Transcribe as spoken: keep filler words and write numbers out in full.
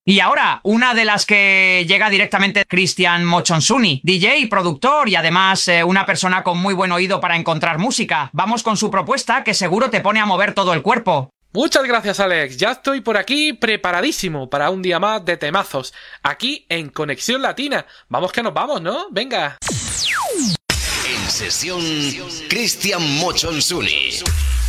Y ahora, una de las que llega directamente, Cristian Mochonsuni, D J, productor y además eh, una persona con muy buen oído para encontrar música. Vamos con su propuesta que seguro te pone a mover todo el cuerpo. Muchas gracias, Alex. Ya estoy por aquí preparadísimo para un día más de temazos. Aquí en Conexión Latina. Vamos que nos vamos, ¿no? Venga. En sesión, Cristian Mochonsuni.